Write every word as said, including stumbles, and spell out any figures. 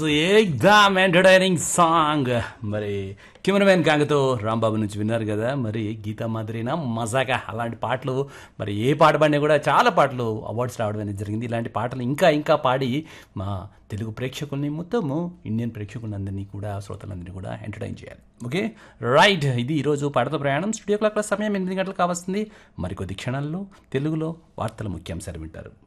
Was exam entertaining song. మరి cameraman కాంగతో Rambabu నుంచి విన్నారు కదా. మరి గీతా మాదిరినా మజాగా అలాంటి పాటలు మరి ఏ పాట పాడినా కూడా చాలా పాటలు అవార్డ్స్ రావడం అనేది జరిగింది. ఇలాంటి పాటలు ఇంకా ఇంకా పాడి మా తెలుగు ప్రేక్షకుల్ని మొత్తము ఇండియన్ ప్రేక్షకులందరినీ కూడా శ్రోతలందరినీ కూడా ఎంటర్టైన్ చేయాలి. ఓకే రైట్, ఇది ఈరోజు పాటతో ప్రయాణం. స్టూడియో క్లాక్ సమయం ఎనిమిది గంటలకు కావస్తుంది. మరికొద్ది క్షణాల్లో తెలుగులో వార్తల ముఖ్యాంశాలు వింటారు.